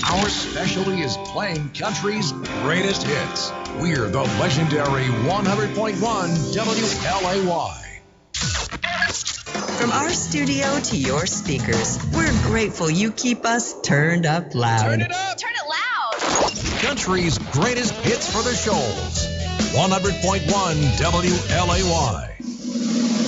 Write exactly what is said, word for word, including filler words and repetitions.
Our specialty is playing country's greatest hits. We're the legendary one hundred point one W L A Y. From our studio to your speakers, we're grateful you keep us turned up loud. Turn it up! Turn it loud! Country's greatest hits for the shoals. one hundred point one W L A Y.